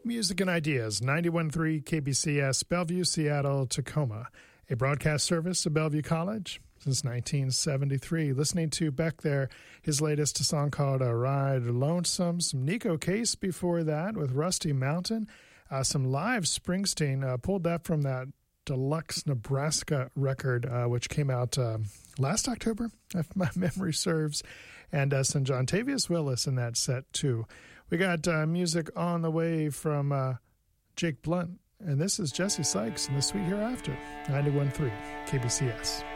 Music and Ideas, 91.3 KBCS, Bellevue, Seattle, Tacoma, a broadcast service of Bellevue College since 1973. Listening to Beck there, his latest song called Ride Lonesome, some Nico Case before that with Rusty Mountain, some live Springsteen, pulled that from that Deluxe Nebraska record, which came out last October, if my memory serves, and some John Tavius Willis in that set too. We got music on the way from Jake Blunt, and this is Jesse Sykes and The Sweet Hereafter, 91.3 KBCS.